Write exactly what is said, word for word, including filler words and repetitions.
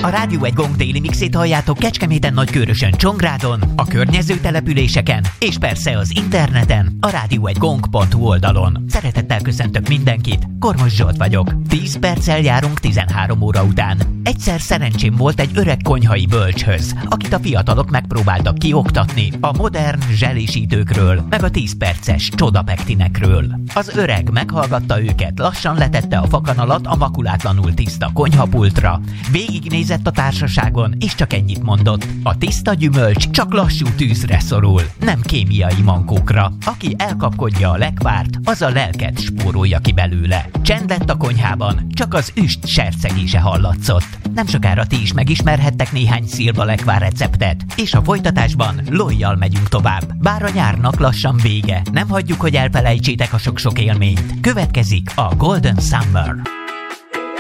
A Rádió egy Gong déli mixét halljátok Kecskeméten, Nagykőrösön, Csongrádon, a környező településeken, és persze az interneten, a rádió egy gong pont hu oldalon. Szeretettel köszöntök mindenkit, Kormos Zsolt vagyok. tíz perccel járunk tizenhárom óra után. Egyszer szerencsém volt egy öreg konyhai bölcshöz, akit a fiatalok megpróbáltak kioktatni a modern zselésítőkről, meg a tíz perces csodapektinekről. Az öreg meghallgatta őket, lassan letette a fakanalat a makulátlanul tiszta konyhapultra, végignézett a társaságon, és csak ennyit mondott: a tiszta gyümölcs csak lassú tűzre szorul, nem kémiai mankókra. Aki elkapkodja a lekvárt, az a lelket spórolja ki belőle. Csend lett a konyhában, csak az üst sercegése hallatszott. Nem sokára ti is megismerhettek néhány szilva lekvár receptet, és a folytatásban lojjal megyünk tovább. Bár a nyárnak lassan vége, nem hagyjuk, hogy elfelejtsétek a sok-sok élményt. Következik a Golden Summer.